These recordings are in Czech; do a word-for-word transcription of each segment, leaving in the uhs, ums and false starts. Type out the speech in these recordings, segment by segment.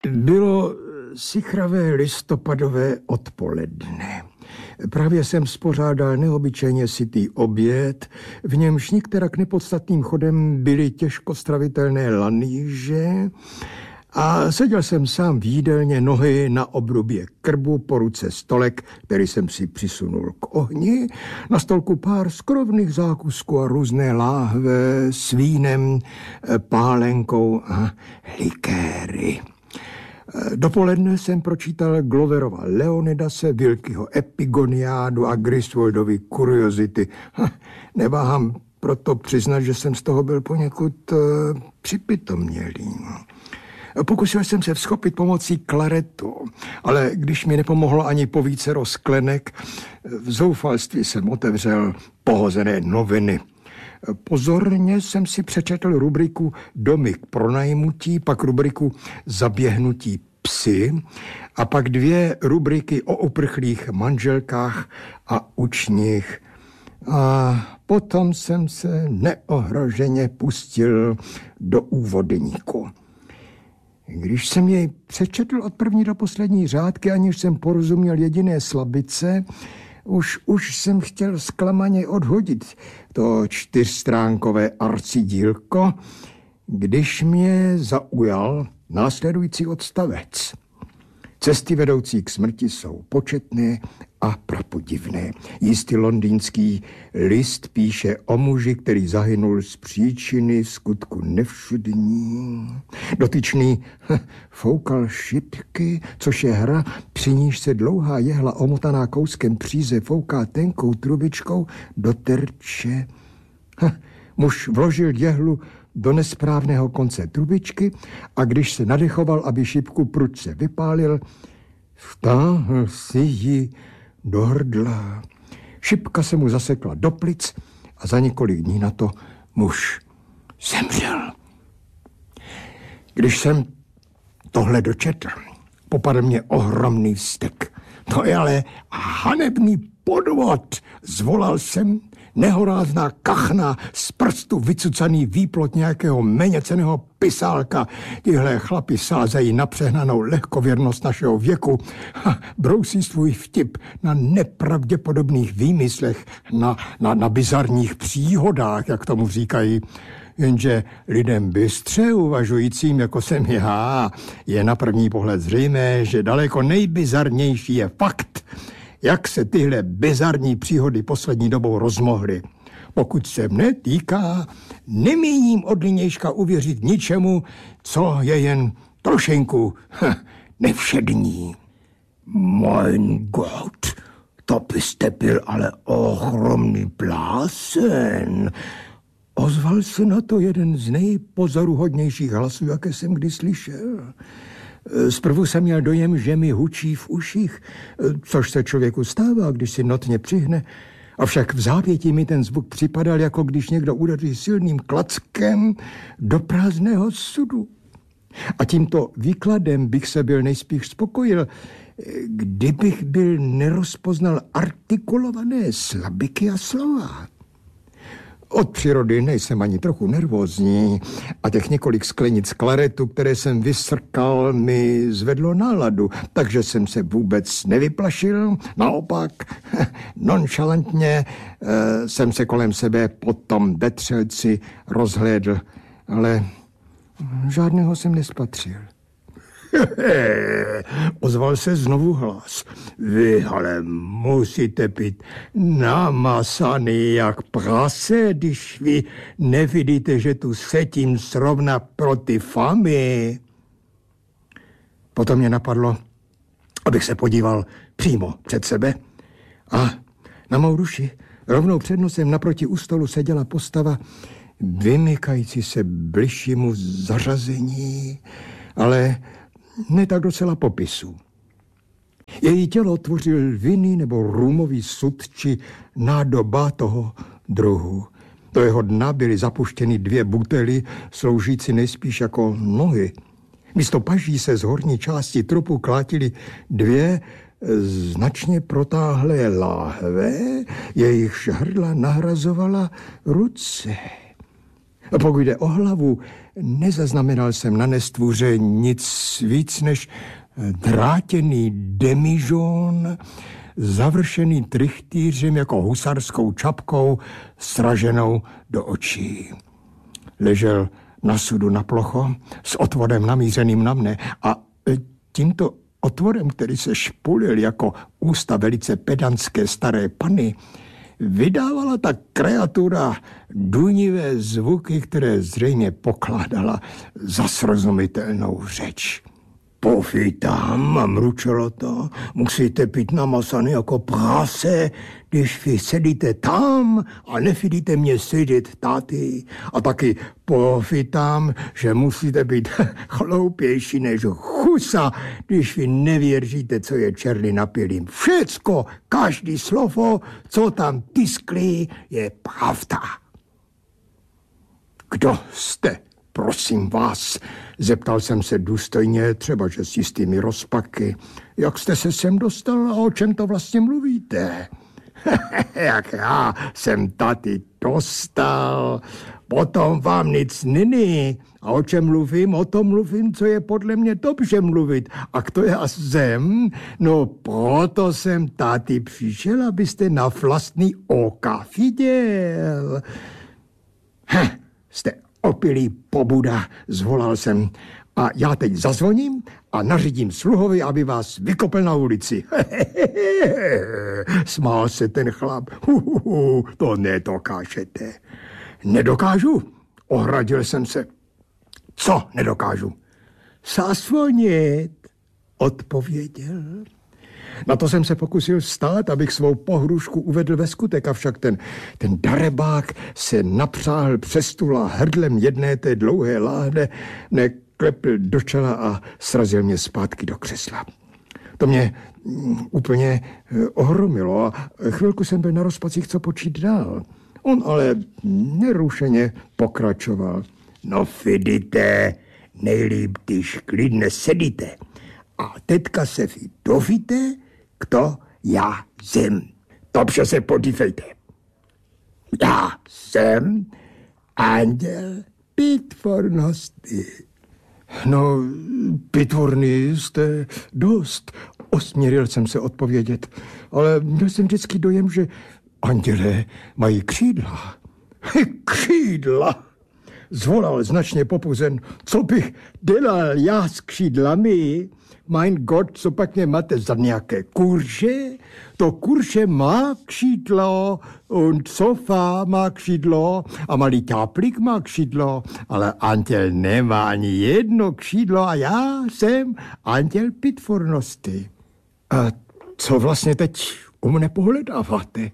Bylo sichravé listopadové odpoledne. Právě jsem spořádal neobyčejně sytý oběd, v němž nikterak nepodstatným chodem byly těžko stravitelné lanýže a seděl jsem sám v jídelně, nohy na obrubě krbu, po ruce stolek, který jsem si přisunul k ohni, na stolku pár skrovných zákusků a různé láhve s vínem, pálenkou a likéry. Dopoledne jsem pročítal Gloverova Leonidase, Wilkyho Epigoniádu a Griswoldovy kuriozity. Neváhám proto přiznat, že jsem z toho byl poněkud uh, připitomělý. Pokusil jsem se vzchopit pomocí klaretu, ale když mi nepomohlo ani po vícero sklenek, v zoufalství jsem otevřel pohozené noviny. Pozorně jsem si přečetl rubriku Domy k pronajmutí, pak rubriku Zaběhnutí psy a pak dvě rubriky o uprchlých manželkách a učních. A potom jsem se neohroženě pustil do úvodníku. Když jsem jej přečetl od první do poslední řádky, aniž jsem porozuměl jediné slabice, Už, už jsem chtěl zklamaně odhodit to čtyřstránkové arcidílko, když mě zaujal následující odstavec. Cesty vedoucí k smrti jsou početné a prapodivné. Jistý londýnský list píše o muži, který zahynul z příčiny skutku nevšední. Dotyčný hm, foukal šipky, což je hra, při níž se dlouhá jehla omotaná kouskem příze fouká tenkou trubičkou do terče. Hm, muž vložil jehlu do nesprávného konce trubičky a když se nadechoval, aby šipku prudce vypálil, vtáhl si ji do hrdla. Šipka se mu zasekla do plic a za několik dní na to muž zemřel. Když jsem tohle dočetl, popadl mě ohromný vztek. To je ale hanebný podvod, zvolal jsem. Nehorázná kachna, z prstu vycucaný výplot nějakého méněcenného pisálka. Tihle chlapi sázejí na přehnanou lehkověrnost našeho věku a brousí svůj vtip na nepravděpodobných výmyslech, na, na, na bizarních příhodách, jak tomu říkají. Jenže lidem bystře uvažujícím, jako jsem já, je na první pohled zřejmé, že daleko nejbizarnější je fakt, jak se tyhle bizarní příhody poslední dobou rozmohly. Pokud se mne týká, nemíním od nynějška uvěřit ničemu, co je jen trošenku hm, nevšední. Mein Gott, to byste byl ale ohromný blázen. Ozval se na to jeden z nejpozoruhodnějších hlasů, jaké jsem kdy slyšel. Zprvu jsem měl dojem, že mi hučí v uších, což se člověku stává, když si notně přihne. Avšak v zápětí mi ten zvuk připadal, jako když někdo udeří silným klackem do prázdného sudu. A tímto výkladem bych se byl nejspíš spokojil, kdybych byl nerozpoznal artikulované slabiky a slova. Od přírody nejsem ani trochu nervózní a těch několik sklenic klaretu, které jsem vysrkal, mi zvedlo náladu, takže jsem se vůbec nevyplašil. Naopak, nonchalantně eh, jsem se kolem sebe po tom vetřelci rozhlédl, ale žádného jsem nespatřil. Ozval se znovu hlas. Vy ale musíte být namasaný jak prase, když vy nevidíte, že tu setím srovna proti fami. Potom mě napadlo, abych se podíval přímo před sebe a na mou duši rovnou před nosem naproti u stolu seděla postava vymykající se bližšímu zařazení, ale ne tak docela popisu. Její tělo tvořil vinný nebo růmový sud či nádoba toho druhu. Do jeho dna byly zapuštěny dvě butely, sloužící nejspíš jako nohy. Místo paží se z horní části trupu klátily dvě značně protáhlé láhve, jejichž hrdla nahrazovala ruce. Pokud jde o hlavu, nezaznamenal jsem na nestvůře nic víc než drátěný demižón, završený trichtýřem jako husarskou čapkou, sraženou do očí. Ležel na sudu na plocho s otvorem namířeným na mne a tímto otvorem, který se špulil jako ústa velice pedantské staré panny, vydávala ta kreatura důnivé zvuky, které zřejmě pokládala za srozumitelnou řeč. Pofitám, a mručelo to, musíte pít namasaný jako prase, když vy sedíte tam a nefidíte mě sedět táty. A taky pofitám, že musíte být chloupější než chusa, když vy nevěříte, co je Černý napilým. Všecko, každý slovo, co tam tiskli, je pravda. Kdo jste? Prosím vás, zeptal jsem se důstojně, třeba že s jistými rozpaky. Jak jste se sem dostal a o čem to vlastně mluvíte? Jak já jsem tady dostal, potom vám nic není. A o čem mluvím? O tom mluvím, co je podle mě dobře mluvit. A kdo já jsem? No proto jsem tady přišel, abyste na vlastní oka viděl. Hm, jste opilý pobuda, zvolal jsem. A já teď zazvoním a nařídím sluhovi, aby vás vykopl na ulici. Smál se ten chlap. Huhuhu, to nedokážete. Nedokážu? Ohradil jsem se. Co nedokážu? Zazvonit, odpověděl. Na to jsem se pokusil vstát, abych svou pohrušku uvedl ve skutek, avšak ten, ten darebák se napřáhl přes stůl a hrdlem jedné té dlouhé láhne mne klepl do čela a srazil mě zpátky do křesla. To mě mm, úplně e, ohromilo a chvilku jsem byl na rozpacích, co počít dál. On ale nerušeně pokračoval. No vidíte, nejlíp, když klidně sedíte. A teďka se vy dovíte, kdo já jsem. Dobře se podívejte. Já jsem anděl pitvornosti. No, pitvorný jste dost. Osměril jsem se odpovědět, ale měl jsem vždycky dojem, že andělé mají křídla. Křídla? Zvolal značně popuzen. Co bych dělal já s křídlami? Mein Gott, co pak mě máte za nějaké kurže? To kurže má křídlo, und sofa má křídlo a malý ťáplík má křídlo, ale anděl nemá ani jedno křídlo a já jsem anděl pitvornosti. A co vlastně teď u mne pohledáváte?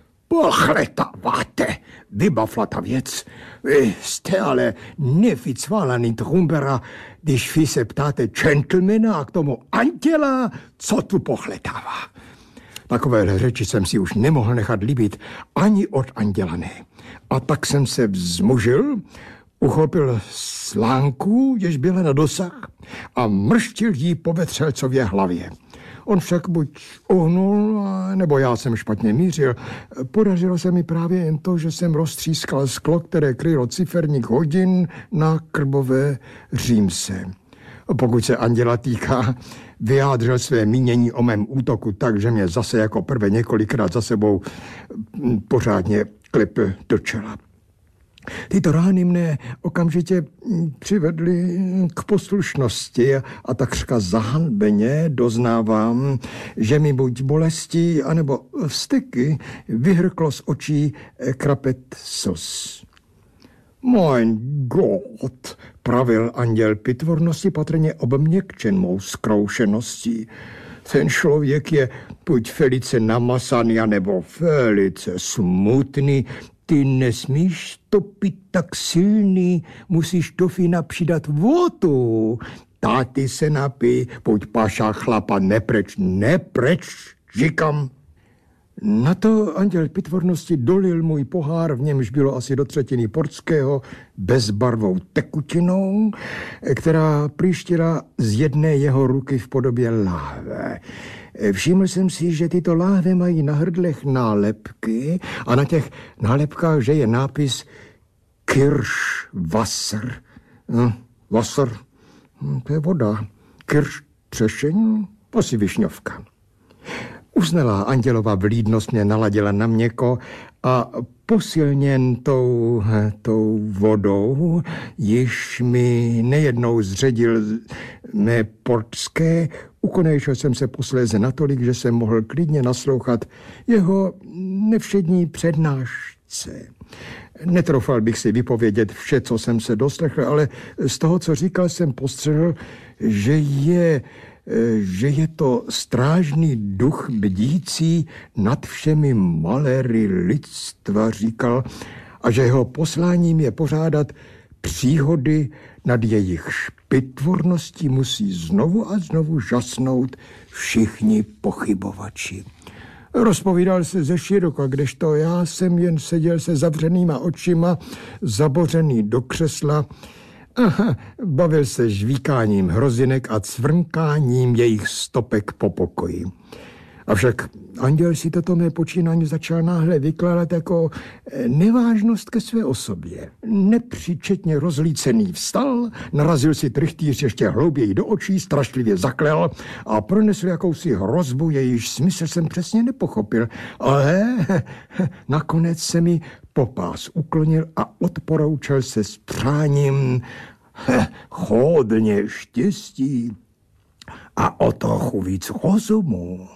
Pohledáváte, vybavla ta věc. Vy jste ale nevycválaný trumbera, když vy se ptáte gentlemana a k tomu anděla, co tu pohledává. Takové řeči jsem si už nemohl nechat líbit ani od anděla ne. A tak jsem se vzmužil, uchopil slánku, jež byla na dosah, a mrštil jí po vetřelcově hlavě. On však buď uhnul, nebo já jsem špatně mířil. Podařilo se mi právě jen to, že jsem roztřískal sklo, které krylo ciferník hodin na krbové římse. Pokud se anděla týká, vyjádřil své mínění o mém útoku tak, že mě zase jako prvé několikrát za sebou pořádně klepl do čela. Tyto rány mne okamžitě přivedly k poslušnosti a takřka zahanbeně doznávám, že mi buď bolestí, anebo vzteky vyhrklo z očí krapet sos. Mein Gott, pravil anděl pitvornosti patrně obměkčen mou zkroušeností. Ten člověk je buď velice namasaný, anebo velice smutný. Ty nesmíš to pít tak silný, musíš do vína přidat vodu. Táty se napij, buď paša chlapa, nepreč, nepreč, říkám. Na to anděl pitvornosti dolil můj pohár, v němž bylo asi do třetiny portského, bezbarvou tekutinou, která příštila z jedné jeho ruky v podobě láhve. Všiml jsem si, že tyto láhve mají na hrdlech nálepky a na těch nálepkách, že je nápis Kirschwasser. Hm, Wasser, hm, to je voda. Kirsch, třešení, asi višňovka. Uznalá andělova vlídnost mě naladila na měko a posilněn tou, tou vodou, již mi nejednou zředil mé portské, ukonejšel jsem se posléze natolik, že jsem mohl klidně naslouchat jeho nevšední přednášce. Netroufal bych si vypovědět vše, co jsem se doslechl, ale z toho, co říkal, jsem postřehl, že je... že je to strážný duch bdící nad všemi maléry lidstva, říkal, a že jeho posláním je pořádat příhody, nad jejich špitvorností musí znovu a znovu žasnout všichni pochybovači. Rozpovídal se ze široka, kdežto já jsem jen seděl se zavřenýma očima, zabořený do křesla. Aha, bavil se žvíkáním hrozinek a cvrnkáním jejich stopek po pokoji. Avšak anděl si toto mé počínání začal náhle vykládat jako nevážnost ke své osobě. Nepříčetně rozlícený vstal, narazil si trychtýř ještě hlouběji do očí, strašlivě zaklel a pronesl jakousi hrozbu, jejíž smysl jsem přesně nepochopil. Ale nakonec se mi popás uklonil a odporoučel se s přáním hodně štěstí a o trochu víc rozumu.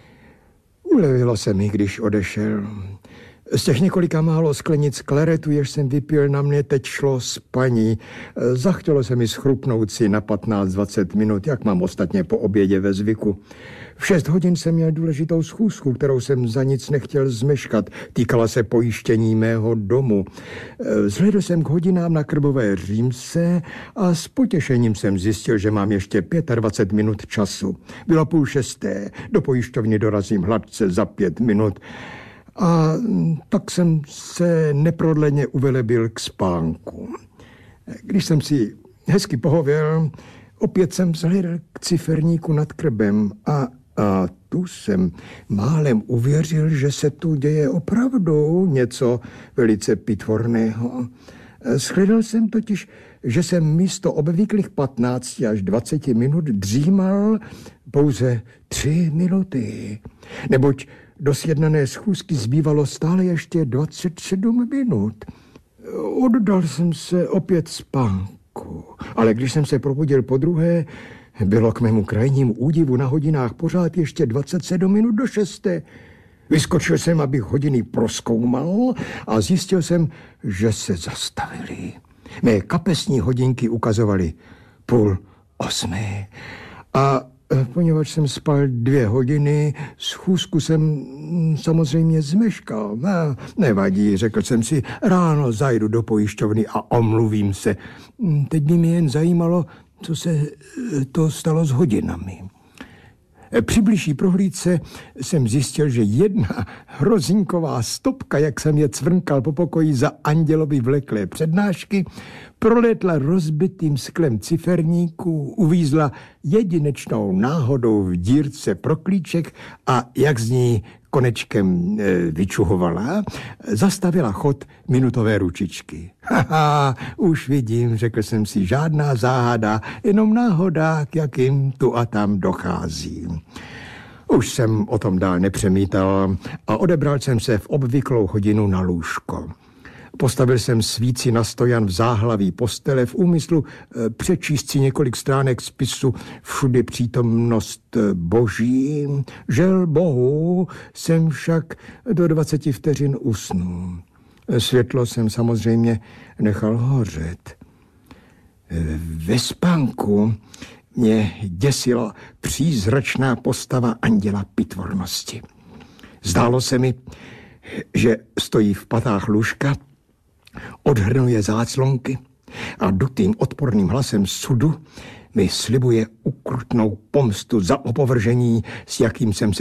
Ulevilo se mi, když odešel. Z těch několika málo sklenic kleretu, jež jsem vypil, na mě teď šlo spaní. Zachtělo se mi schrupnout si na patnáct dvacet minut, jak mám ostatně po obědě ve zvyku. V šest hodin jsem měl důležitou schůzku, kterou jsem za nic nechtěl zmeškat. Týkala se pojištění mého domu. Vzhledl jsem k hodinám na krbové římse a s potěšením jsem zjistil, že mám ještě dvacet pět minut času. Bylo půl šesté, do pojišťovny dorazím hladce za pět minut. A tak jsem se neprodleně uvelebil k spánku. Když jsem si hezky pohověl, opět jsem vzhledl k ciferníku nad krbem a, a tu jsem málem uvěřil, že se tu děje opravdu něco velice pitvorného. Shledal jsem totiž, že jsem místo obvyklých patnácti až dvaceti minut dřímal pouze tři minuty, neboť do sjednané schůzky zbývalo stále ještě dvacet sedm minut. Oddal jsem se opět spánku, ale když jsem se probudil podruhé, bylo k mému krajnímu údivu na hodinách pořád ještě dvacet sedm minut do šesté. Vyskočil jsem, abych hodiny prozkoumal a zjistil jsem, že se zastavili. Mé kapesní hodinky ukazovaly půl osmé a poněvadž jsem spal dvě hodiny, schůzku jsem samozřejmě zmeškal. Ne, nevadí, řekl jsem si, ráno zajdu do pojišťovny a omluvím se. Teď by mě jen zajímalo, co se to stalo s hodinami. Při bližší prohlídce jsem zjistil, že jedna hrozinková stopka, jak jsem je cvrnkal po pokoji za andělovy vleklé přednášky, proletla rozbitým sklem ciferníků, uvízla jedinečnou náhodou v dírce pro klíček a jak z ní konečkem e, vyčuhovala, zastavila chod minutové ručičky. Haha, už vidím, řekl jsem si, žádná záhada, jenom náhoda, k jakým tu a tam dochází. Už jsem o tom dál nepřemítal a odebral jsem se v obvyklou hodinu na lůžko. Postavil jsem svíci na stojan v záhlaví postele v úmyslu přečíst si několik stránek spisu Všudy přítomnost Boží. Žel Bohu jsem však do dvaceti vteřin usnul. Světlo jsem samozřejmě nechal hořet. Ve spánku mě děsila přízračná postava anděla pitvornosti. Zdálo se mi, že stojí v patách lůžka, odhrnuje záclonky a dutým odporným hlasem sudu mi slibuje ukrutnou pomstu za opovržení, s jakým jsem se